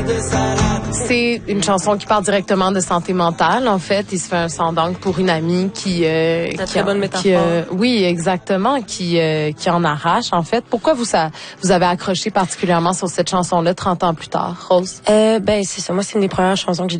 C'est une chanson qui parle directement de santé mentale. En fait, il se fait un sang d'encre pour une amie qui très bonne métaphore. Oui, exactement, qui en arrache en fait. Pourquoi vous avez accroché particulièrement sur cette chanson-là 30 ans plus tard, Rose? C'est ça. Moi, c'est une des premières chansons que j'ai